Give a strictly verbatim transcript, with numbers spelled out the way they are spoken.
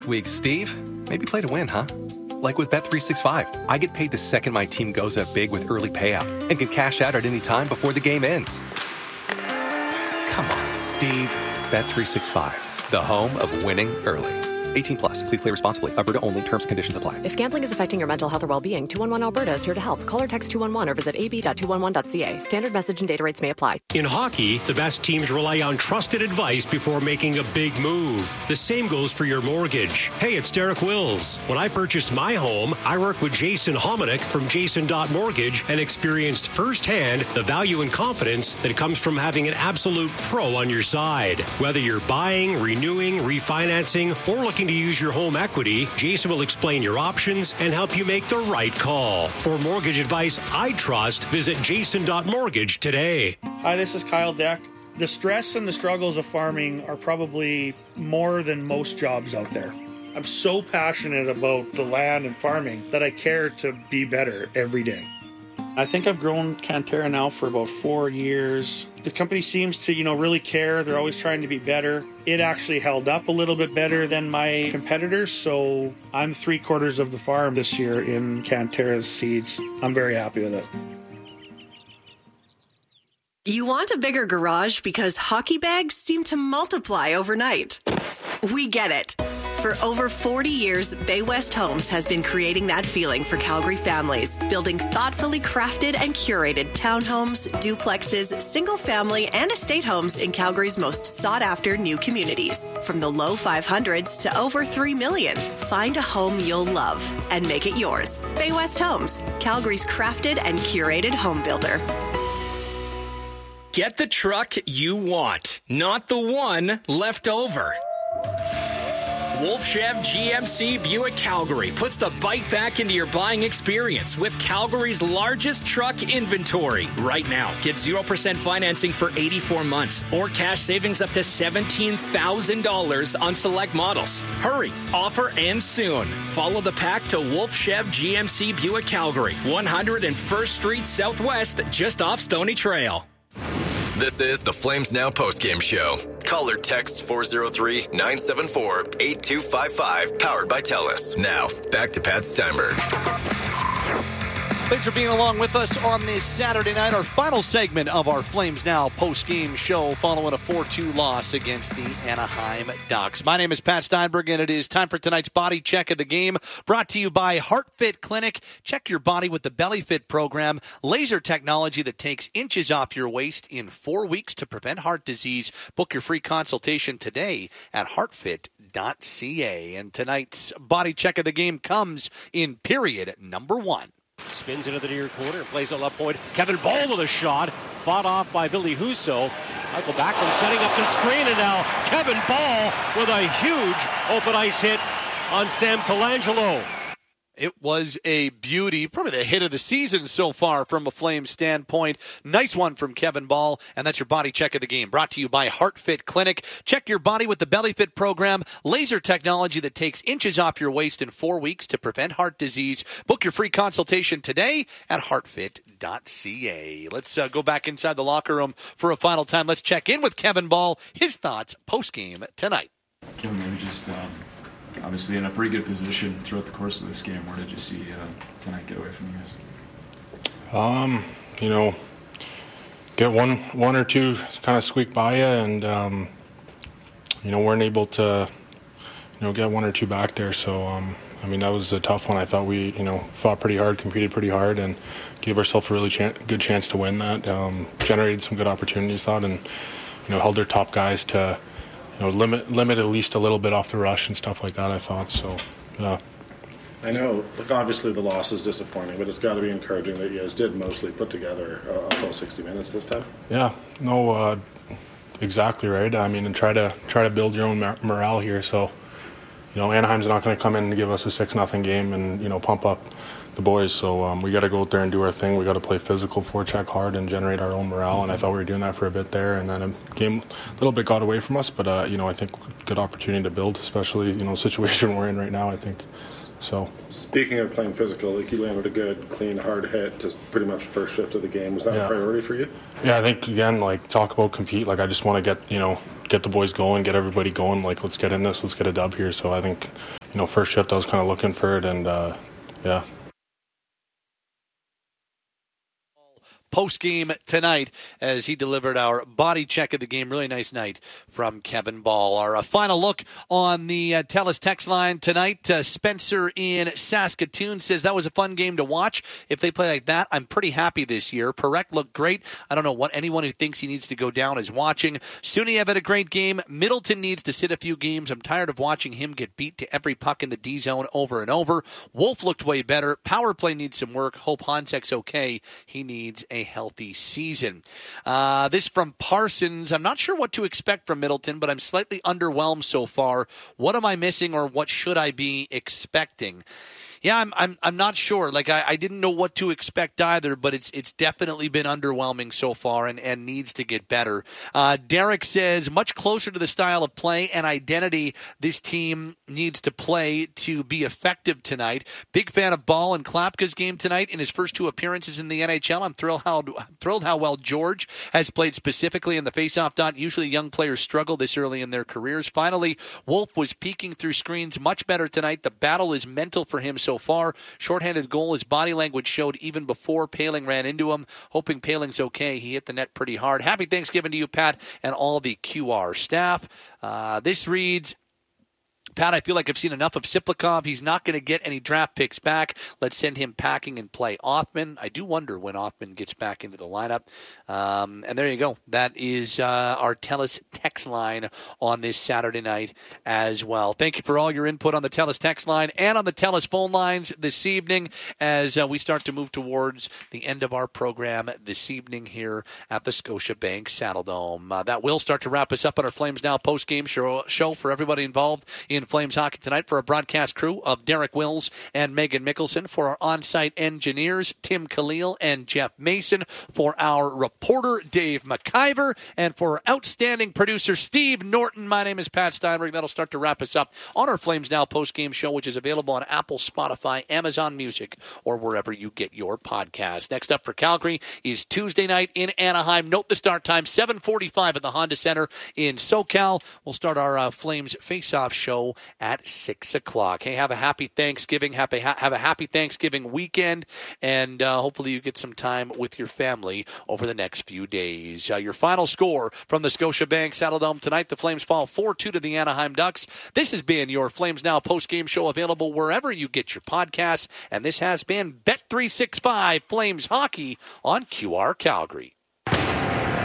Week, Steve, maybe play to win, huh? Like with Bet three sixty-five, I get paid the second my team goes up big with early payout and can cash out at any time before the game ends. Come on, Steve. Bet three sixty-five, the home of winning early. eighteen plus. Please play responsibly. Alberta only. Terms and conditions apply. If gambling is affecting your mental health or well-being, two one one Alberta is here to help. Call or text two one one or visit a b dot two one one dot c a. Standard message and data rates may apply. In hockey, the best teams rely on trusted advice before making a big move. The same goes for your mortgage. Hey, it's Derek Wills. When I purchased my home, I worked with Jason Hominick from Jason Mortgage and experienced firsthand the value and confidence that comes from having an absolute pro on your side. Whether you're buying, renewing, refinancing, or looking to use your home equity, Jason will explain your options and help you make the right call. For mortgage advice I trust, visit jason dot mortgage today. Hi, this is Kyle Deck. The stress and the struggles of farming are probably more than most jobs out there. I'm so passionate about the land and farming that I care to be better every day. I think I've grown Cantera now for about four years. The company seems to, you know, really care. They're always trying to be better. It actually held up a little bit better than my competitors, so I'm three quarters of the farm this year in Cantera's seeds. I'm very happy with it. You want a bigger garage because hockey bags seem to multiply overnight. We get it. For over forty years, Bay West Homes has been creating that feeling for Calgary families, building thoughtfully crafted and curated townhomes, duplexes, single-family, and estate homes in Calgary's most sought-after new communities. From the low five hundreds to over three million, find a home you'll love and make it yours. Bay West Homes, Calgary's crafted and curated home builder. Get the truck you want, not the one left over. Wolf Chev G M C Buick Calgary puts the bike back into your buying experience with Calgary's largest truck inventory. Right now, get zero percent financing for eighty-four months or cash savings up to seventeen thousand dollars on select models. Hurry, offer ends soon. Follow the pack to Wolf Chev G M C Buick Calgary, one hundred first Street Southwest, just off Stony Trail. This is the Flames Now postgame show. Call or text four oh three, nine seven four, eight two five five, powered by TELUS. Now, back to Pat Steinberg. Thanks for being along with us on this Saturday night, our final segment of our Flames Now post-game show following a four two loss against the Anaheim Ducks. My name is Pat Steinberg, and it is time for tonight's Body Check of the Game, brought to you by HeartFit Clinic. Check your body with the BellyFit program, laser technology that takes inches off your waist in four weeks to prevent heart disease. Book your free consultation today at heart fit dot c a. And tonight's Body Check of the Game comes in period number one. Spins into the near corner and plays a left point. Kevin Ball with a shot. Fought off by Ville Husso. Michael Backlund setting up the screen, and now Kevin Ball with a huge open ice hit on Sam Colangelo. It was a beauty, probably the hit of the season so far from a Flames standpoint. Nice one from Kevin Ball, and that's your Body Check of the Game, brought to you by HeartFit Clinic. Check your body with the BellyFit program, laser technology that takes inches off your waist in four weeks to prevent heart disease. Book your free consultation today at heart fit dot c a. Let's uh, go back inside the locker room for a final time. Let's check in with Kevin Ball, his thoughts post-game tonight. Kevin, maybe just... Um... obviously in a pretty good position throughout the course of this game. Where did you see uh, tonight get away from you guys? Um, you know, get one one or two kind of squeak by you, and um, you know, weren't able to, you know, get one or two back there. So um, I mean, that was a tough one. I thought we, you know, fought pretty hard, competed pretty hard, and gave ourselves a really chan- good chance to win that. Um, generated some good opportunities, thought, and you know, held their top guys to, you know, limit limit at least a little bit off the rush and stuff like that, I thought. So, yeah. I know, look, obviously the loss is disappointing, but it's got to be encouraging that you guys did mostly put together a, a full sixty minutes this time. Yeah, no, uh, exactly right. I mean, and try to try to build your own mor- morale here. So, you know, Anaheim's not going to come in and give us a six nothing game and, you know, pump up the boys. So um, we got to go out there and do our thing. We got to play physical, forecheck hard, and generate our own morale. And I thought we were doing that for a bit there, and then a game a little bit got away from us. But uh, you know, I think good opportunity to build, especially, you know, the situation we're in right now. I think So speaking of playing physical, like you landed a good, clean, hard hit to pretty much the first shift of the game. Was that yeah. a priority for you? Yeah, I think again, like talk about compete. Like I just want to get you know get the boys going, get everybody going. Like let's get in this, let's get a dub here. So I think you know first shift I was kind of looking for it, and uh, yeah. Post-game tonight as he delivered our body check of the game. Really nice night from Kevin Ball. Our uh, final look on the uh, TELUS text line tonight. Uh, Spencer in Saskatoon says that was a fun game to watch. If they play like that, I'm pretty happy this year. Perek looked great. I don't know what anyone who thinks he needs to go down is watching. Suniev had a great game. Middleton needs to sit a few games. I'm tired of watching him get beat to every puck in the D zone over and over. Wolf looked way better. Power play needs some work. Hope Honsek's okay. He needs a healthy season. Uh, this from Parsons. I'm not sure what to expect from Middleton, but I'm slightly underwhelmed so far. What am I missing, or what should I be expecting? Yeah, I'm I'm I'm not sure. Like I, I didn't know what to expect either, but it's it's definitely been underwhelming so far and, and needs to get better. Uh, Derek says much closer to the style of play and identity this team needs to play to be effective tonight. Big fan of Ball and Klapka's game tonight in his first two appearances in the N H L. I'm thrilled how thrilled how well George has played specifically in the faceoff dot. Usually young players struggle this early in their careers. Finally, Wolf was peeking through screens much better tonight. The battle is mental for him so far. Shorthanded goal, his body language showed even before Poehling ran into him. Hoping Poehling's okay. He hit the net pretty hard. Happy Thanksgiving to you, Pat, and all the Q R staff. Uh, this reads, Pat, I feel like I've seen enough of Siplikov. He's not going to get any draft picks back. Let's send him packing and play Othman. I do wonder when Othman gets back into the lineup. Um, and there you go. That is uh, our TELUS text line on this Saturday night as well. Thank you for all your input on the TELUS text line and on the TELUS phone lines this evening as uh, we start to move towards the end of our program this evening here at the Scotiabank Saddledome. Uh, that will start to wrap us up on our Flames Now post-game show, show for everybody involved in Flames hockey tonight. For our broadcast crew of Derek Wills and Megan Mickelson, for our on-site engineers Tim Khalil and Jeff Mason, for our reporter Dave McIver, and for our outstanding producer Steve Norton. My name is Pat Steinberg. That'll start to wrap us up on our Flames Now post-game show, which is available on Apple, Spotify, Amazon Music, or wherever you get your podcasts. Next up for Calgary is Tuesday night in Anaheim. Note the start time, seven forty-five at the Honda Center in SoCal. We'll start our uh, Flames face-off show at six o'clock. Hey, have a happy Thanksgiving. Happy, ha- have a happy Thanksgiving weekend, and uh, hopefully you get some time with your family over the next few days. Uh, your final score from the Scotiabank Saddledome tonight, the Flames fall four two to the Anaheim Ducks. This has been your Flames Now post-game show, available wherever you get your podcasts, and this has been Bet three sixty-five Flames Hockey on Q R Calgary.